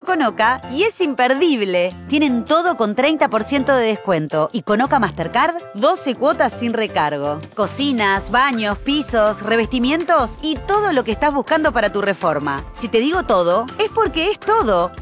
con Oca y es imperdible. Tienen todo con 30% de descuento y con Oca Mastercard, 12 cuotas sin recargo. Cocinas, baños, pisos, revestimientos y todo lo que estás buscando para tu reforma. Si te digo todo, es porque es todo.